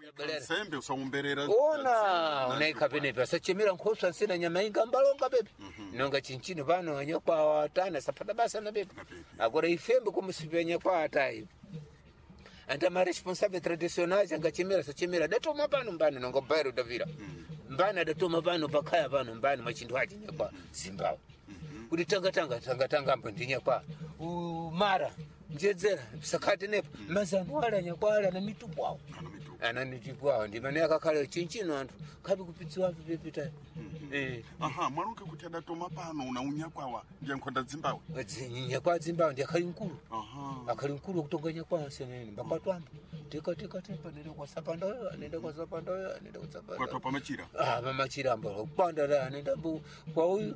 sembe usawumberera ona unaika penepa sachemera nkhosa nsina nyama inga mbalonga bebe nonga chinchino pano anyakwa watana sapata basa na bebe agora ifembe kumusipenya kwa atai anda ma responsável tradicionais angachemera sachemera datoma pano mbano nonga bairo davira mbana datoma pano pakaya pano mbano machindu achi nyakwa Zimbabwe kuti tanga mbo ndinyakwa mara njedzera sakati nepo mazano wala nyakwala na mitupwa ananitipwa ndimane akakhala chinchino anthu khabi kupitsiwa pepita mwanuke kuti adatoma pano unaunyakwawa nje nkhonda Zimbabwe nyakwa Zimbabwe ndi akhali mkulu kutonga nyakwa senene mbakwatwamba tika nende kwa sapando nende kwa sapando kwa topa machira machira mbo kwanda la nenda kwa huyu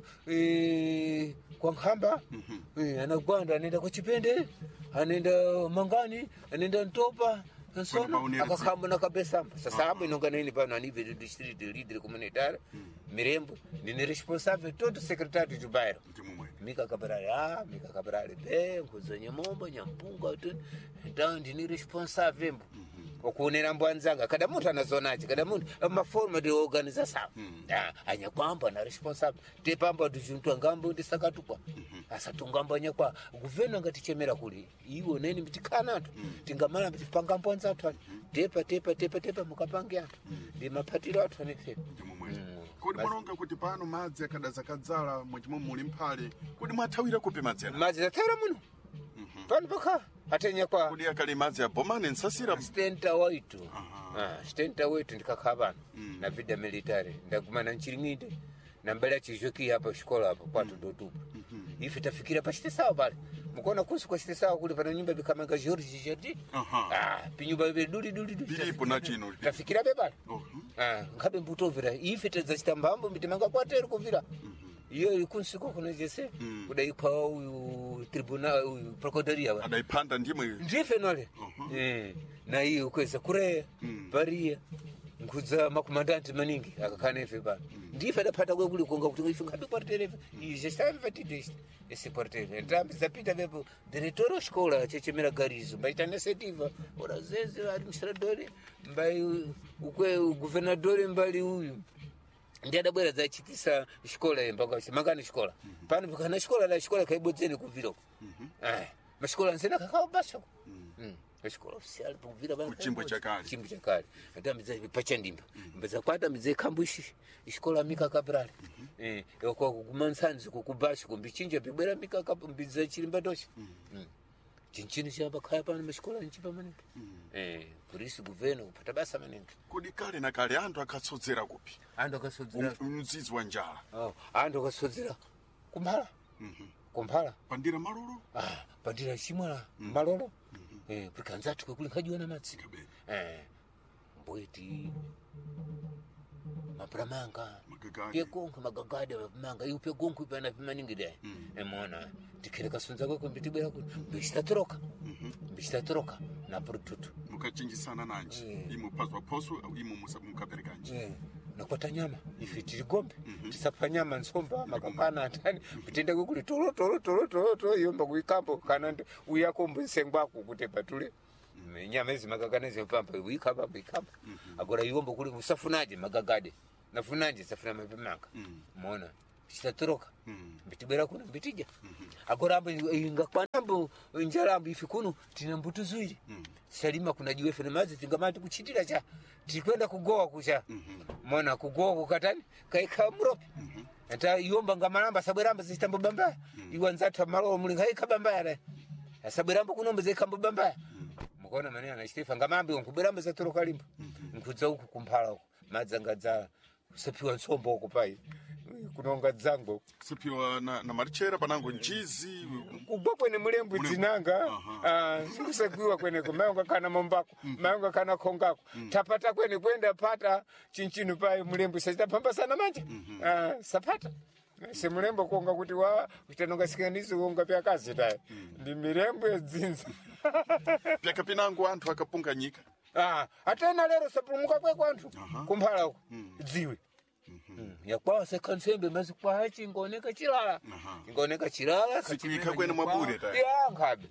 kwa Nkhamba anagwanda nenda kwa Chipende anenda Mangani anenda Ntopa Sona akakhamba na kabesa sasa hapo inonga nini pano anive district leader communitário Mirembo ni responsável todo secretário de bairro Mika Cabral be kuzonye mombo nyampunga então ni responsável okuonera mbwanzanga kada muntu anazonaje kada muntu uma forma de organização anyakwamba na responsável tepamba dujuntu ngambo ndisakatukwa asatungamba nyakwa governo ngatichemera kuli iwo neni mitikana tu tingamala mitipanga mbwanza tu tepa mukapange atu ndi mapatiro atu anefe kodi mwanonga kuti pano madzi akadaza kadzala mwachimo muli mphale kodi mwathawira kupe madzi athawira muno pano pakha atenya kwa kodi akali madzi ya bomane nsasira stenta waitu ndikakha pano na vida military ndagumana nchiring'inde na mbele chijoki hapa shikola hapa kwatu dotupa ife tafikira pa chitesawa pale mukona kusi kwa chitesawa kule pana nyumba bikamanga George Jadi pinyumba biduli bilipo na chino tafikira bebale ngabe mbutovira ife tazachitambambo mitimanga kwatero kuvira iyo ikunsiko kuna jese kudaipa uyu tribunal uyu procuradoria adaipanda ndife nole na hiyo kweza kure paria nkudza makomandanti maningi akakana ife bana ndife adapata kwekuli konga kuti ife ngabe kwartere ife save tidist ese kwartere ndambi zapita bepo diretor escola chechemera garizo mbaita iniciativa ora zeze administrador mbai ukwe governador mbali uyu ndiye adabwera zachitisa escola mpaka simangani escola pano pakana escola kaibodzeni kuvira mascola nsena kakao baso escola oficial kuvira bana chimbo chakali ndambiza pachandimba mbaza kwata mize kambushi escola Mika Cabral kwa kumansanzi kukubashi kumbichinja bibera Mika kambiza chilimba doshi chinchini chamba khaya pano mascola nchipa manene polisi governo kupata basa manene kodi kale na kale antu akatsodzera kupi mzizi wa njala antu akatsodzera kumphala pandira malolo pandira chimwala malolo prikanzatu kwekuli nkhajiwa na madzi mbweti mapramanga pekonka magagade mapramanga iyo pekonka ipana pimaningide emona tikheleka sunza kwekwe mbitibwera kuti mbishtatoroka na produto mukachinjisana nanji imo pazwa poso au imo mukaperekanji nakwata nyama ife tiri gombe tisapha nyama nsomba makapana atani bitenda kwekuli tolo yomba kuikambo kana uyakombo nsengwako kuti patule nyama ezi magaganezi mpampa uikamba agora yomba kuli usafunaje magagade nafunaje safuna mapemanga muona chitatoroka mbitibwera kuno mbitija agora ambo ingakwanambo njarambo ifikuno tina mbutu zuiri salima kuna jiwefe na mazi tingamati kuchitira cha tikwenda kugoa kucha muona kugoa kukatani kaika mropi ata yomba ngamalamba sabweramba zitambo bambaya iwanzata malo muli kaika bambaya sabweramba kunombe zikambo bambaya mukona manena na Stefa ngamambi nkubweramba zatoroka limbo nkudza uku kumphala uku madzangadza sepiwa nsombo uku pai kunonga dzango sepiwa na marichera panango nchizi kubwa kwene mulembu dzinanga sikusakiwa kwene kumayonga kana mombako mayonga kana kongako tapata kwene kwenda pata chinchinu pai mulembu sachitapamba sana manje sapata se mulembo konga kuti kutanonga sikanisi konga pya kazi tayi ndi mirembo yedzinza pyaka pinango anthu akapunga nyika atena lero sapulumuka kwe kwanthu kumphala uko dziwe yakwawa sekansembe mazi kwachi ingoneka chilala sikuika kwene mwabure tayi ngabe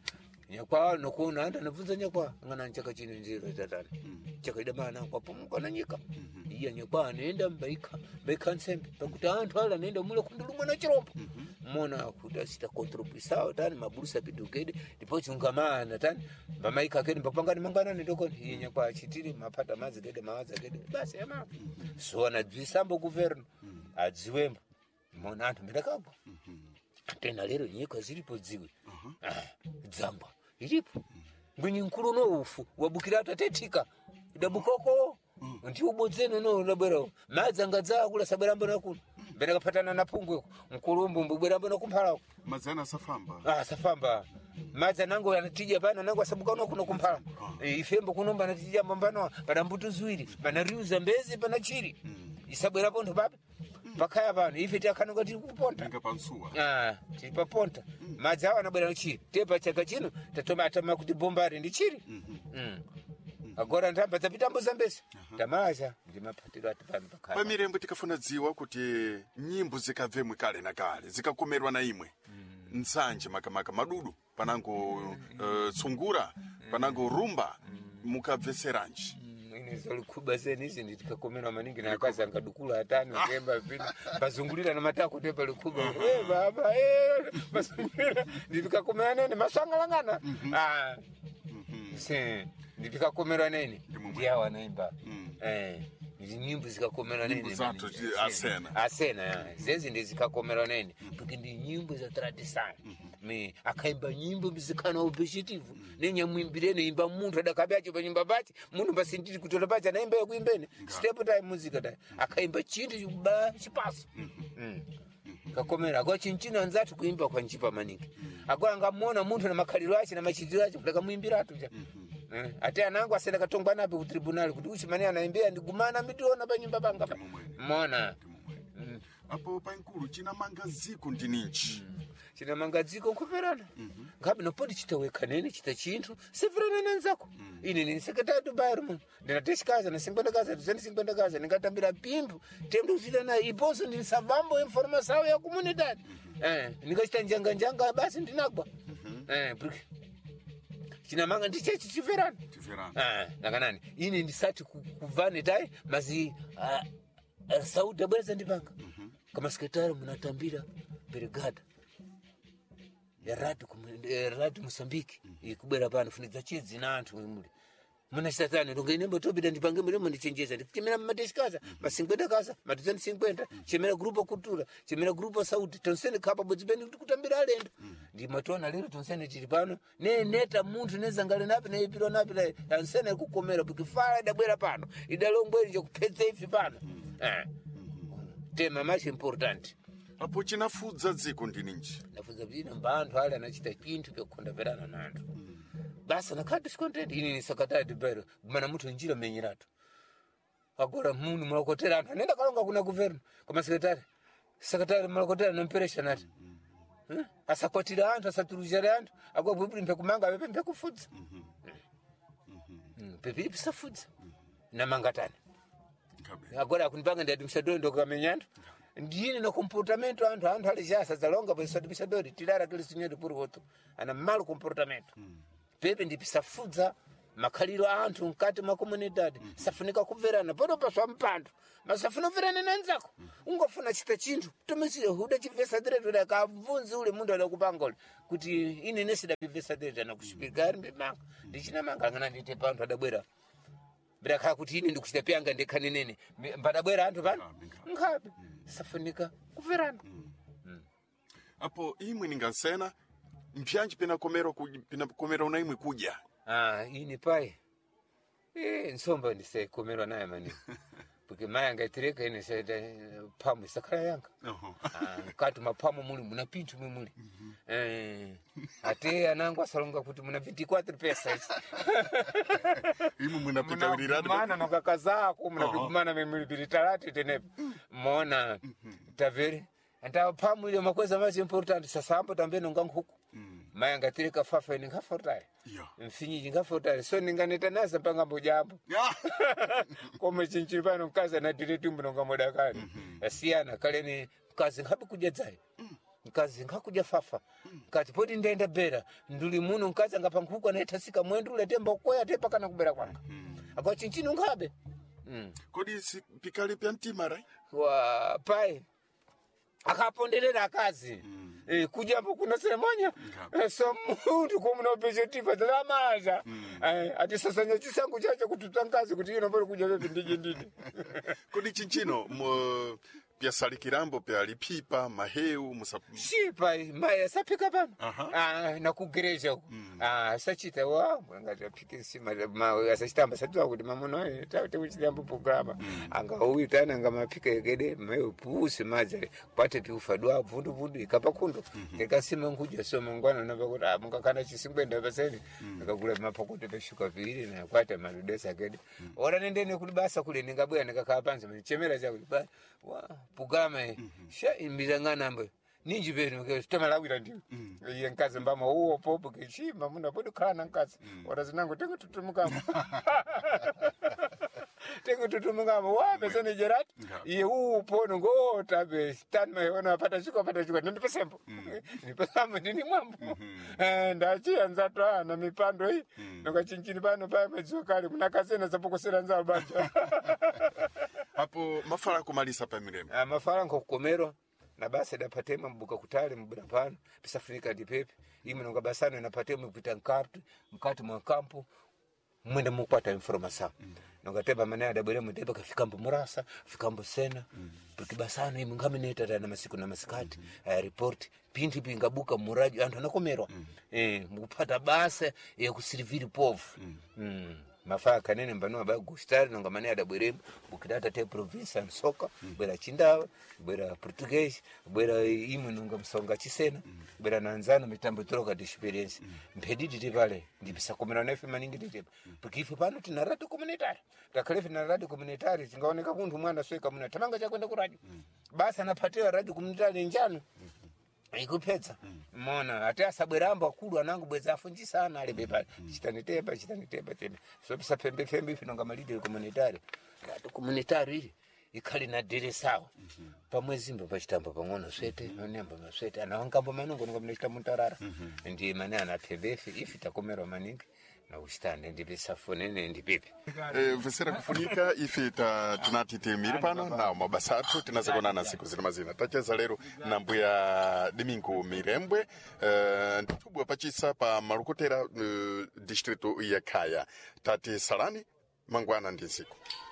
nyakwa nokuona anda nabvunza nyakwa ngana nchaka chino nziro tatani chakaida mana kwa pamuka na nyika iya nyakwa anaenda mbaika nsembe pakuti anthu ala anaenda mule kundulumwa na chirombo mona kuti asita contribution tani maburusa pidukede ndipo chungamana tani bamaika kedi mbapangani mangana ndoko iya nyakwa achitiri mapata madzi kede mawadza kede basi yama so anadzisambo governo adziwembo mona anthu ndakabwa tena lero nyika zilipo dziwe dzamba ilipo ngwinyi nkulu no ufu wabukira tatetika idabukoko nti ubodzeno no labero madzanga dza kula saberamba nakuno mbere kapatana na pungwe mkulumbu mbubweramba no kumphala mazana safamba safamba madza nango anatija pana nango asabukano kuno kumphala ifembo kunomba natija mbambano pana mbuto ziwiri pana riuza mbezi pana chiri isabwerapo ndo baba pakaya pano ife takanoka tiri kuponta ngapansuwa tiri paponta madzi awa anabwera chiri tepa chaka chino tatoma kuti bombari ndi chiri agora ndamba dzapitambo zambesi tamacha ndimaphatiro ati pano pakaya pamirembo tikafuna dziwa kuti nyimbo zikabvemwe kale na kale zikakomerwa na imwe nsanje makamaka madudu panango tsungura panango rumba mukabveseranji zalikuba senisi nditikakomera maningi na akazi angadukula atani ngemba vino bazungulira na matako tepa likuba baba bazungulira nditikakomera nene masangalangana nditikakomera nene ndiya wanaimba nyimbo zikakomera nene zato asena zezi ndizikakomera nene porque ndi nyimbo za tradição akaimba nyimbo mizikana obeshitivu nenyamwimbirene imba muntu adakabacho panyimba pachi munhu pasindiri kutora pachi anaimba yakuimbene step time muzika dai akaimba chintu ba chipaso kakomera kwa chinchina anzatu kuimba kwa nchipa maningi agora ngamuona muntu na makhaliro ache na machitiro ache kudaka muimbira atuja ate anangu asenda katongwa nape ku tribunal kuti uchimane anaimbea ndigumana mitiona panyimba panga mona apo pankulu china mangaziko ndininchi china mangaziko kuverana ngabe nopodi chitaweka nene chita chintu severana nanzako ine ni sekretari bayro mu ndinateshikaza na 50,000 ningatambira pimbu tendo kuzita na iposo ndi savambo informação ya comunidade ningachita njanga basi ndinagwa porque china manga ndichechi chiverana nakanani ine ndisati kuvane dai mazi Saudi abweza ndipanga kama sekretari munatambira brigada ya radi Mosambiki ikubera pano funidza chidzi na anthu imuli muna satani ndongenembo tobida ndipange mulimo ndichenjeza ndikuchemera mateshikaza masingwenda kaza matizani 50 chemera grupo kultura chemera grupo Saudi tonsene khapa bodzibeni kuti kutambira alendo ndi matona lero tonsene tiri pano neta munthu nezangale napi na ipiro napi la tonsene kukomera porque fala idabwera pano idalombweri chokupedza ifi pano tema mais importante apo chinafudza dziko ndininji nafudza bzina mbanthu ali anachita chinthu chokhondaverana na anthu basa nakati sikontenti ini ni sakatadi bero mana muthu njira menyiratu agora munhu mulokotera anthu anenda kalonga kuna governo koma sekretari mulokotera nomperesha nati asakwatira anthu asaturuzira anthu agwabwibwimpe kumanga apepempe kufudza pepe pisafudza namangatani agora akunipanga ndi administrador ndokamenya anthu ndine no comportamento anthu alijasa zalonga poisa administrador tilara kile sinyo por outro ana malo comportamento pepe ndipisafudza makhaliro anthu mkati mwa comunidade safunika kuverana podo paswa mpando masafuna kuverana nanzako ungofuna chita chinthu tomesire huda chivesa direto da kavunzi ule mundu adakupanga ule kuti ine nesida bivesa direto na kushipigari mbimanga ndichina manga ngana ndite panthu adabwera braka kuti ine ndikuchita pyanga ndekhane nene mbadabwera anthu pano ngabe safunika kuverana apo imwe ningansena mpyanji pena komera una imwe kuja ini pai nsomba ndise komera naye mani porque maya ngaitireka ine sede pamu sakala yanga kati mapamu muli muna pintu muli ate anangu asalonga kuti muna 24 pesa imwe muna pitawirira mana nokakazako muna kumana mimuli bilitarati tenepo mona taveri anta pamu ile makweza mas importante sasambo tambe nonganguku maya ngatireka fafa ningafortale mfinyi ngafortale so ninganeta nasa panga mbojambo koma chinchi pano mkaza na diretu mbonga modakani asiana kale ni mkazi ngapi kuja dzai mkazi nkakuja fafa nkati poti ndenda bera nduli muno mkazi angapankuka nayetasika mwendu uletemba koya tepa kana kubera kwanga akwa chinchino ngabe kodi pikali pya mtima rai wa pai akapondelera akazi kujambo kuna seremonia so muntu kumuna objective za maza ati sasa nyachisangu chacha kututangaza kuti ino pale kuja pepe ndije kodi chinchino pya salikirambo pya lipipa maheu shipa maya sapika pano na kugereja huko sachita wa ngati apike sima asachitamba satwa kuti mamuno tate uchitamba programa anga uitana ngamapika yegede mayo pusi mazare pate piufadwa vundu ikapa kundo ndikasima nguja so mangwana nabakura mungakana chisingwenda paseni ndikagula mapakote peshuka vili na kwata maludesa gede ora nendene kuli basa kule ningabwe nikakapa panza chemera cha kuli wa programa sha imbizangana mbe ninji benu ke tamalawira ndio iye nkazi mbama uwo popo kishimba muna bodo kana nkazi ora zinango tengo tutumukama tengo tutumukama wa pesene jerat iye upo ngo tabe stand my ona pata chiko ndio pesembo ni pesamo nini mwambo ndachi anzatwa na mipando hii noka chinchini pano pa mezo kali kuna kasena zapokosera nzao bacha hapo mafara kumalisa pa mirembe mafara ngokomero na basi dapatema mbuka kutale mbura pano pisa Afrika dipepe imi nonga basano napatema kupita mkati mwa kampo mwende mupata information nonga teba manaya dabere mudeba kafika mbu murasa fika mbu sena tukibasano imi ngame neta na masiku na masikati report pinti pingabuka muraji antu nakomerwa mupata basa ya kusiriviri povu mafaa kanene mbanu aba gustari nonga manaya dabere bukidata te province and soka bera chindawe bera portuguese bera imu nonga msonga chisena bera nanzana mitambo troka de experience mpedidi tibale ndibisa komera nefe maningi titiba pukifu pano tina radio communitary takalefe na radio communitary zingaoneka kuntu mwana sweka muna tamanga cha kwenda ku radio basa napatewa radio communitary njano ikupedza mona ati asabweramba akulu anangu bweza afunji sana ale bepale chitaniteba tebe so bisa pembe finonga malide communitary radio communitary ili ikali na dire sawa pamwezi mbe pachitamba pang'ono swete nonemba maswete anawangambo manongo ngomunechita muntarara ndi mane anatebefi ifitakomero maningi na ustane ndibisa fonene ndipipe vesera kufunika ife tunati temiri pano na mabasatu tinazakonana siku zina mazina tacheza lero na mbuya Domingo Mirembwe ntubwa pachisa pa Marukotera distrito ya Kaya tati salani mangwana ndi siku